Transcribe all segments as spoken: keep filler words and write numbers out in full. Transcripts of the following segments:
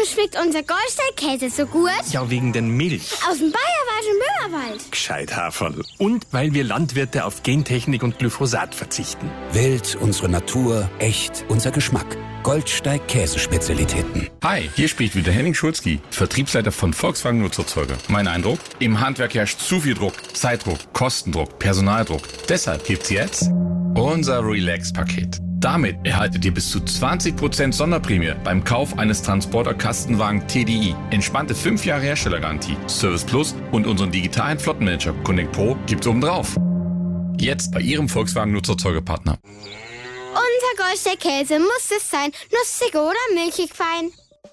schmeckt unser Goldsteig-Käse so gut? Ja, wegen den Milch. Aus dem Bayerischen Müllerwald. Gescheit, Haferl. Und weil wir Landwirte auf Gentechnik und Glyphosat verzichten. Wild, unsere Natur, echt, unser Geschmack. Goldsteig-Käsespezialitäten. Hi, hier spricht wieder Henning Schulzki, Vertriebsleiter von Volkswagen Nutzerzeuger. Mein Eindruck? Im Handwerk herrscht zu viel Druck, Zeitdruck, Kostendruck, Personaldruck. Deshalb gibt's jetzt unser Relax-Paket. Damit erhaltet ihr bis zu zwanzig Prozent Sonderprämie beim Kauf eines Transporter-Kastenwagen T D I. Entspannte fünf Jahre Herstellergarantie, Service Plus und unseren digitalen Flottenmanager Connect Pro gibt's obendrauf. Jetzt bei Ihrem Volkswagen Nutzerzeugerpartner. Unser Goldsteig-Käse muss es sein, nussig oder milchig fein.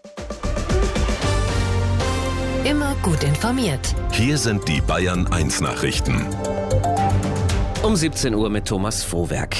Immer gut informiert. Hier sind die Bayern eins Nachrichten. Um siebzehn Uhr mit Thomas Frohwerk.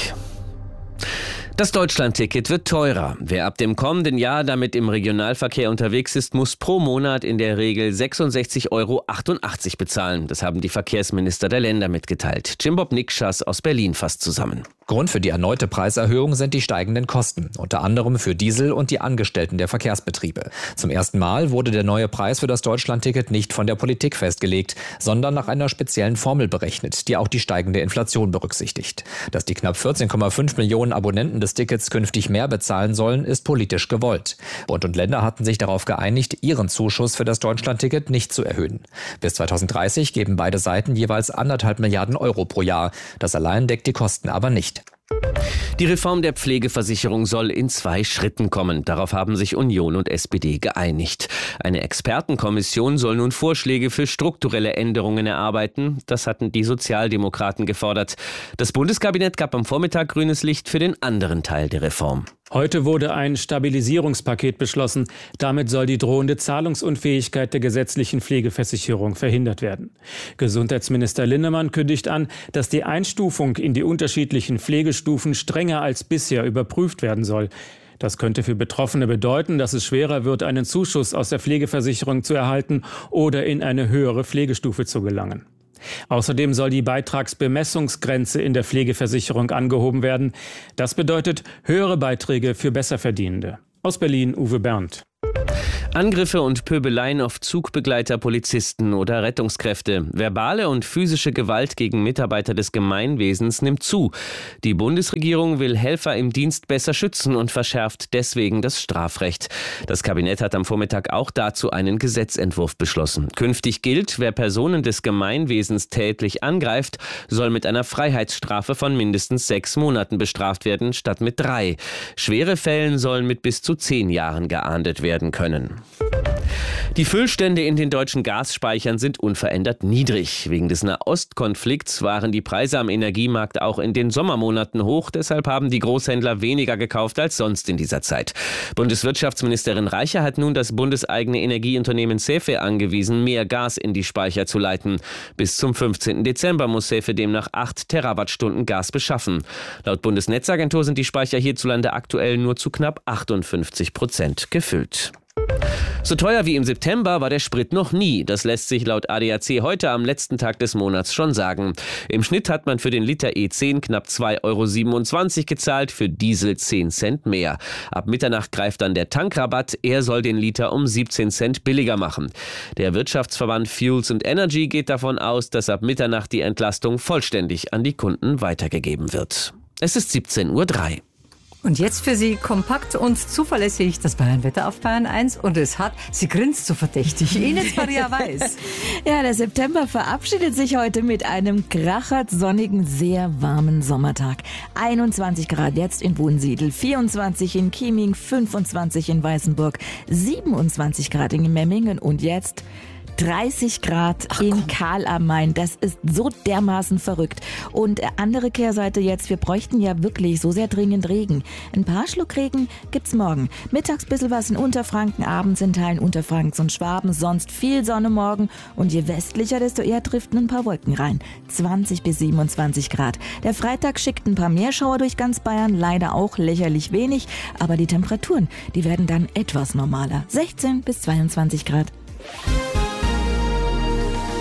Das Deutschlandticket wird teurer. Wer ab dem kommenden Jahr damit im Regionalverkehr unterwegs ist, muss pro Monat in der Regel sechsundsechzig Euro achtundachtzig bezahlen. Das haben die Verkehrsminister der Länder mitgeteilt. Jimbob Nikschas aus Berlin fasst zusammen. Grund für die erneute Preiserhöhung sind die steigenden Kosten, unter anderem für Diesel und die Angestellten der Verkehrsbetriebe. Zum ersten Mal wurde der neue Preis für das Deutschlandticket nicht von der Politik festgelegt, sondern nach einer speziellen Formel berechnet, die auch die steigende Inflation berücksichtigt. Dass die knapp vierzehn Komma fünf Millionen Abonnenten des Tickets künftig mehr bezahlen sollen, ist politisch gewollt. Bund und Länder hatten sich darauf geeinigt, ihren Zuschuss für das Deutschlandticket nicht zu erhöhen. Bis zweitausenddreißig geben beide Seiten jeweils anderthalb Milliarden Euro pro Jahr. Das allein deckt die Kosten aber nicht. Die Reform der Pflegeversicherung soll in zwei Schritten kommen. Darauf haben sich Union und S P D geeinigt. Eine Expertenkommission soll nun Vorschläge für strukturelle Änderungen erarbeiten. Das hatten die Sozialdemokraten gefordert. Das Bundeskabinett gab am Vormittag grünes Licht für den anderen Teil der Reform. Heute wurde ein Stabilisierungspaket beschlossen. Damit soll die drohende Zahlungsunfähigkeit der gesetzlichen Pflegeversicherung verhindert werden. Gesundheitsminister Linnemann kündigt an, dass die Einstufung in die unterschiedlichen Pflegestufen strenger als bisher überprüft werden soll. Das könnte für Betroffene bedeuten, dass es schwerer wird, einen Zuschuss aus der Pflegeversicherung zu erhalten oder in eine höhere Pflegestufe zu gelangen. Außerdem soll die Beitragsbemessungsgrenze in der Pflegeversicherung angehoben werden. Das bedeutet höhere Beiträge für Besserverdienende. Aus Berlin, Uwe Berndt. Angriffe und Pöbeleien auf Zugbegleiter, Polizisten oder Rettungskräfte. Verbale und physische Gewalt gegen Mitarbeiter des Gemeinwesens nimmt zu. Die Bundesregierung will Helfer im Dienst besser schützen und verschärft deswegen das Strafrecht. Das Kabinett hat am Vormittag auch dazu einen Gesetzentwurf beschlossen. Künftig gilt, wer Personen des Gemeinwesens tätlich angreift, soll mit einer Freiheitsstrafe von mindestens sechs Monaten bestraft werden, statt mit drei. Schwere Fälle sollen mit bis zu zehn Jahren geahndet werden können. Die Füllstände in den deutschen Gasspeichern sind unverändert niedrig. Wegen des Nahostkonflikts waren die Preise am Energiemarkt auch in den Sommermonaten hoch. Deshalb haben die Großhändler weniger gekauft als sonst in dieser Zeit. Bundeswirtschaftsministerin Reicher hat nun das bundeseigene Energieunternehmen SEFE angewiesen, mehr Gas in die Speicher zu leiten. Bis zum fünfzehnten Dezember muss SEFE demnach acht Terawattstunden Gas beschaffen. Laut Bundesnetzagentur sind die Speicher hierzulande aktuell nur zu knapp achtundfünfzig Prozent gefüllt. So teuer wie im September war der Sprit noch nie. Das lässt sich laut A D A C heute am letzten Tag des Monats schon sagen. Im Schnitt hat man für den Liter E zehn knapp zwei Euro siebenundzwanzig gezahlt, für Diesel zehn Cent mehr. Ab Mitternacht greift dann der Tankrabatt. Er soll den Liter um siebzehn Cent billiger machen. Der Wirtschaftsverband Fuels and Energy geht davon aus, dass ab Mitternacht die Entlastung vollständig an die Kunden weitergegeben wird. Es ist siebzehn Uhr drei. Und jetzt für Sie kompakt und zuverlässig das Bayernwetter auf Bayern eins. Und es hat, sie grinst so verdächtig, Ines Maria Weiß. Ja, der September verabschiedet sich heute mit einem krachert sonnigen, sehr warmen Sommertag. einundzwanzig Grad jetzt in Wunsiedel, vierundzwanzig in Chieming, fünfundzwanzig in Weißenburg, siebenundzwanzig Grad in Memmingen und jetzt dreißig Grad Ach, in Karl am Main. Das ist so dermaßen verrückt. Und andere Kehrseite jetzt, wir bräuchten ja wirklich so sehr dringend Regen. Ein paar Schluck Regen gibt's morgen. Mittags bisschen was in Unterfranken, abends in Teilen Unterfrankens und Schwaben, sonst viel Sonne morgen. Und je westlicher, desto eher driften ein paar Wolken rein. zwanzig bis siebenundzwanzig Grad. Der Freitag schickt ein paar Meerschauer durch ganz Bayern, leider auch lächerlich wenig. Aber die Temperaturen, die werden dann etwas normaler. sechzehn bis zweiundzwanzig Grad.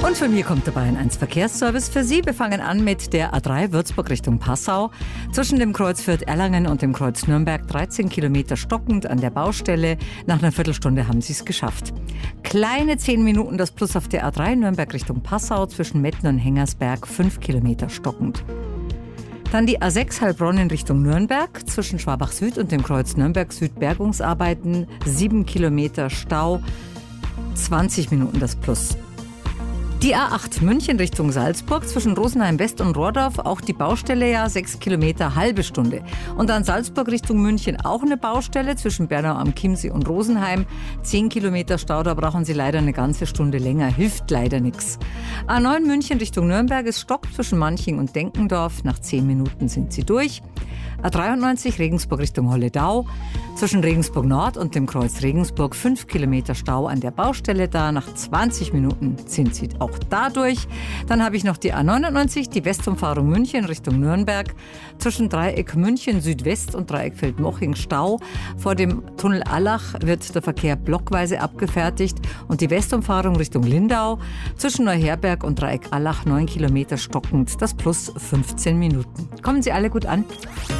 Und von mir kommt der Bayern eins Verkehrsservice für Sie. Wir fangen an mit der A drei Würzburg Richtung Passau. Zwischen dem Kreuz Fürth-Erlangen und dem Kreuz Nürnberg dreizehn Kilometer stockend an der Baustelle. Nach einer Viertelstunde haben Sie es geschafft. Kleine zehn Minuten das Plus auf der A drei Nürnberg Richtung Passau. Zwischen Metten und Hengersberg fünf Kilometer stockend. Dann die A sechs Heilbronn in Richtung Nürnberg. Zwischen Schwabach Süd und dem Kreuz Nürnberg Süd Bergungsarbeiten. sieben Kilometer Stau. zwanzig Minuten das Plus. Die A acht München Richtung Salzburg, zwischen Rosenheim West und Rohrdorf, auch die Baustelle, ja, sechs Kilometer, halbe Stunde. Und dann Salzburg Richtung München, auch eine Baustelle, zwischen Bernau am Chiemsee und Rosenheim, zehn Kilometer Stau, da brauchen Sie leider eine ganze Stunde länger, hilft leider nichts. A neun München Richtung Nürnberg, es stockt zwischen Manching und Denkendorf, nach zehn Minuten sind Sie durch. A dreiundneunzig Regensburg Richtung Holledau, zwischen Regensburg Nord und dem Kreuz Regensburg fünf Kilometer Stau an der Baustelle da. Nach zwanzig Minuten sind Sie auch da durch. Dann habe ich noch die A neunundneunzig, die Westumfahrung München Richtung Nürnberg, zwischen Dreieck München Südwest und Dreieck Feldmoching Stau. Vor dem Tunnel Allach wird der Verkehr blockweise abgefertigt und die Westumfahrung Richtung Lindau, zwischen Neuherberg und Dreieck Allach neun Kilometer stockend, das Plus fünfzehn Minuten. Kommen Sie alle gut an.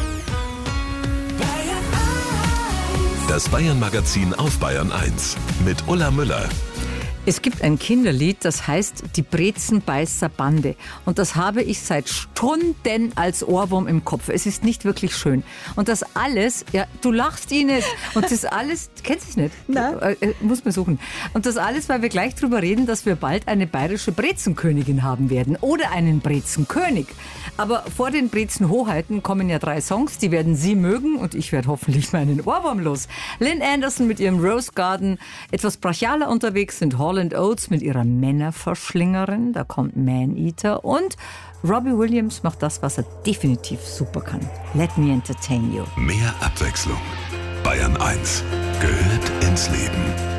Das Bayern-Magazin auf Bayern eins mit Ulla Müller. Es gibt ein Kinderlied, das heißt Die Brezenbeißer Bande. Und das habe ich seit Stunden als Ohrwurm im Kopf. Es ist nicht wirklich schön. Und das alles, ja, du lachst, Ines. Und das alles, kennst du es nicht? Nein. Äh, muss man suchen. Und das alles, weil wir gleich drüber reden, dass wir bald eine bayerische Brezenkönigin haben werden. Oder einen Brezenkönig. Aber vor den Brezenhoheiten kommen ja drei Songs, die werden Sie mögen. Und ich werde hoffentlich meinen Ohrwurm los. Lynn Anderson mit ihrem Rose Garden. Etwas brachialer unterwegs sind Hall and Oates mit ihrer Männerverschlingerin, da kommt Man Eater, und Robbie Williams macht das, was er definitiv super kann. Let me entertain you. Mehr Abwechslung. Bayern eins gehört ins Leben.